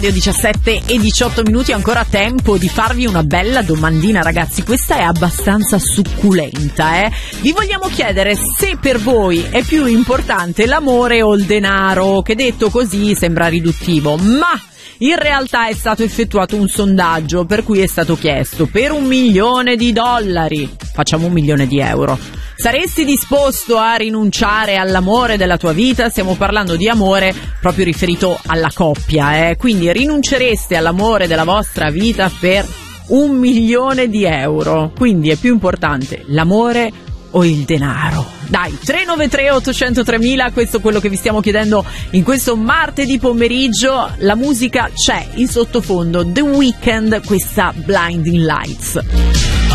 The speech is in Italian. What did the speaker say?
17 e 18 minuti, ancora tempo di farvi una bella domandina, ragazzi. Questa è abbastanza succulenta, Vi vogliamo chiedere se per voi è più importante l'amore o il denaro, che detto così sembra riduttivo, ma in realtà è stato effettuato un sondaggio per cui è stato chiesto: per $1 milione, facciamo €1 milione, saresti disposto a rinunciare all'amore della tua vita? Stiamo parlando di amore proprio riferito alla coppia, quindi rinuncereste all'amore della vostra vita per €1 milione? Quindi è più importante l'amore o il denaro? Dai, 393 800 3000, questo è quello che vi stiamo chiedendo in questo martedì pomeriggio. La musica c'è in sottofondo, The Weeknd, questa Blinding Lights.